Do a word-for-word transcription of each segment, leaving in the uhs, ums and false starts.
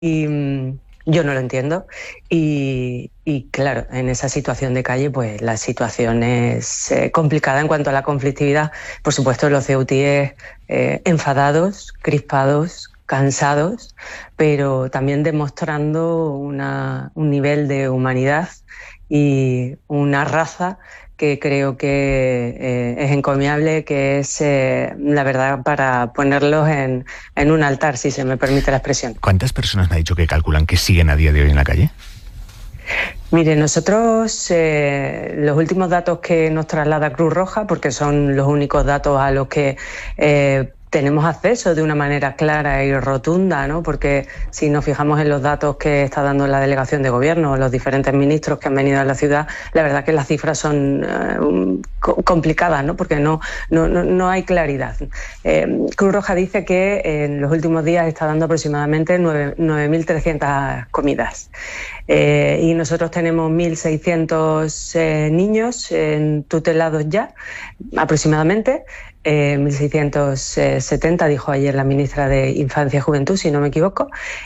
y yo no lo entiendo. Y, y claro, en esa situación de calle, pues la situación es eh, complicada en cuanto a la conflictividad. Por supuesto, los ceutíes eh, enfadados, crispados, cansados, pero también demostrando una, un nivel de humanidad y una raza que creo que eh, es encomiable, que es, eh, la verdad, para ponerlos en, en un altar, si se me permite la expresión. ¿Cuántas personas me ha dicho que calculan que siguen a día de hoy en la calle? Mire, nosotros eh, los últimos datos que nos traslada Cruz Roja, porque son los únicos datos a los que eh, tenemos acceso de una manera clara y rotunda, ¿no? Porque si nos fijamos en los datos que está dando la delegación de gobierno, los diferentes ministros que han venido a la ciudad, la verdad que las cifras son eh, complicadas, ¿no? Porque no, no, no hay claridad. Eh, Cruz Roja dice que en los últimos días está dando aproximadamente nueve mil trescientas comidas. Eh, y nosotros tenemos mil seiscientos eh, niños eh, tutelados ya, aproximadamente. Eh, mil seiscientos setenta, dijo ayer la ministra de Infancia y Juventud, si no me equivoco,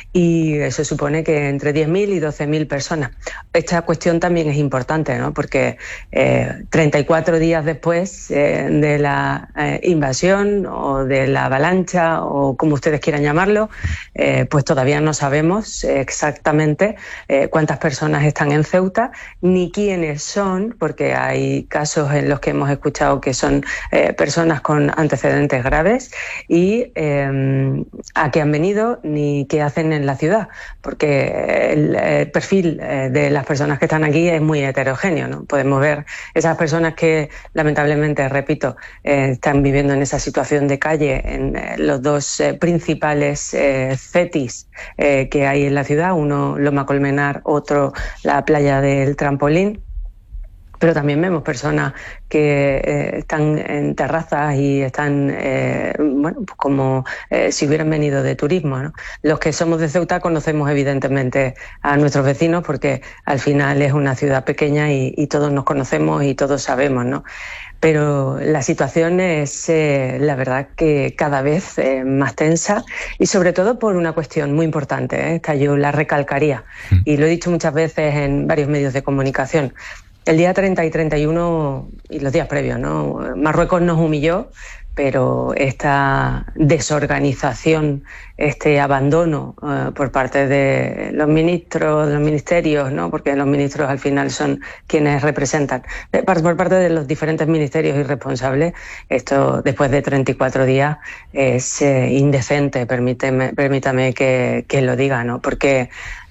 y eso supone que entre diez mil y doce mil personas. Esta cuestión también es importante, ¿no? Porque eh, treinta y cuatro días después eh, de la eh, invasión o de la avalancha o como ustedes quieran llamarlo, eh, pues todavía no sabemos exactamente eh, cuántas personas están en Ceuta ni quiénes son, porque hay casos en los que hemos escuchado que son eh, personas con antecedentes graves y eh, a qué han venido ni qué hacen en la ciudad, porque el, el perfil eh, de las personas que están aquí es muy heterogéneo, ¿no? Podemos ver esas personas que lamentablemente, repito, eh, están viviendo en esa situación de calle en eh, los dos eh, principales eh, cetis eh, que hay en la ciudad, uno Loma Colmenar, otro la playa del Trampolín. Pero también vemos personas que eh, están en terrazas y están, eh, bueno, pues como eh, si hubieran venido de turismo, ¿no? Los que somos de Ceuta conocemos evidentemente a nuestros vecinos porque al final es una ciudad pequeña y, y todos nos conocemos y todos sabemos, ¿no? Pero la situación es, eh, la verdad, que cada vez eh, más tensa y sobre todo por una cuestión muy importante, ¿eh? Esta yo la recalcaría y lo he dicho muchas veces en varios medios de comunicación. El día treinta y treinta y uno y los días previos, ¿no? Marruecos nos humilló, pero esta desorganización, este abandono eh, por parte de los ministros, de los ministerios, ¿no? Porque los ministros al final son quienes representan, por parte de los diferentes ministerios y responsables, esto después de treinta y cuatro días es eh, indecente, permíteme, permítame que, que lo diga, ¿no? Porque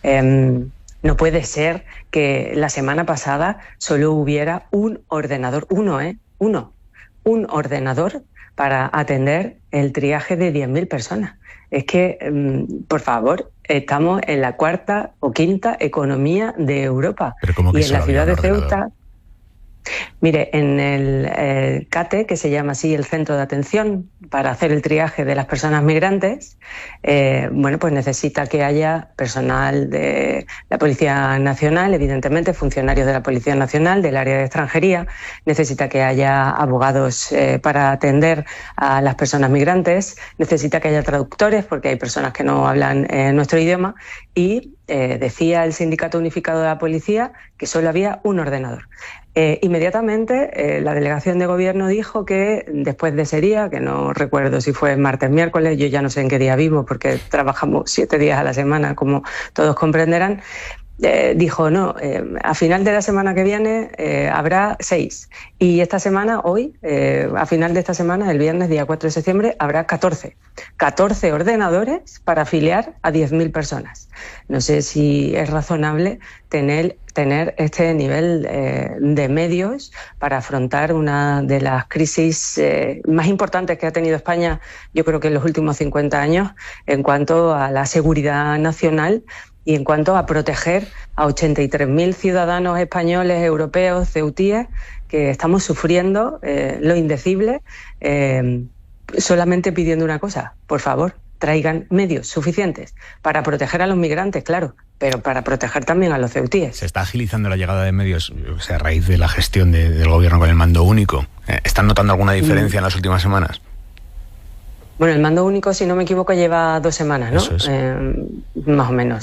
eh, no puede ser que la semana pasada solo hubiera un ordenador, uno, ¿eh? Uno, un ordenador para atender el triaje de diez mil personas. Es que, por favor, estamos en la cuarta o quinta economía de Europa. ¿Pero cómo que y en la ciudad de Ceuta... Ordenador? Mire, en el eh, CATE, que se llama así el Centro de Atención para hacer el triaje de las personas migrantes, eh, bueno, pues necesita que haya personal de la Policía Nacional, evidentemente, funcionarios de la Policía Nacional, del área de extranjería, necesita que haya abogados eh, para atender a las personas migrantes, necesita que haya traductores, porque hay personas que no hablan eh, nuestro idioma, y eh, decía el Sindicato Unificado de la Policía que solo había un ordenador. Eh, inmediatamente eh, la delegación de gobierno dijo que después de ese día, que no recuerdo si fue martes, miércoles, yo ya no sé en qué día vivo porque trabajamos siete días a la semana, como todos comprenderán, eh, dijo no, eh, a final de la semana que viene eh, habrá seis y esta semana, hoy, eh, a final de esta semana, el viernes día cuatro de septiembre, habrá catorce. catorce ordenadores para afiliar a diez mil personas. No sé si es razonable tener tener este nivel eh, de medios para afrontar una de las crisis eh, más importantes que ha tenido España, yo creo que en los últimos cincuenta años, en cuanto a la seguridad nacional y en cuanto a proteger a ochenta y tres mil ciudadanos españoles, europeos, ceutíes, que estamos sufriendo eh, lo indecible, eh, solamente pidiendo una cosa, por favor, traigan medios suficientes para proteger a los migrantes, claro, pero para proteger también a los ceutíes. Se está agilizando la llegada de medios, o sea, a raíz de la gestión de, del gobierno con el mando único. ¿Están notando alguna diferencia mm. en las últimas semanas? Bueno, el mando único, si no me equivoco, lleva dos semanas, ¿no? Eso es. Eh, más o menos.